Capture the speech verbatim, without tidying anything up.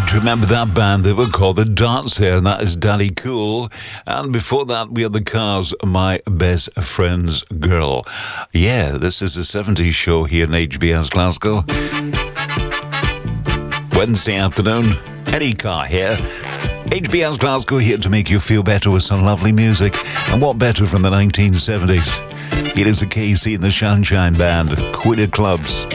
Do you remember that band? They were called The Darts there, and that is Daddy Cool. And before that, we had The Cars, My Best Friend's Girl. Yeah, this is the seventies show here in H B S Glasgow. Wednesday afternoon, Eddie Carr here. H B S Glasgow here to make you feel better with some lovely music. And what better from the nineteen seventies? It is the K C and the Sunshine Band, Quit Clubs.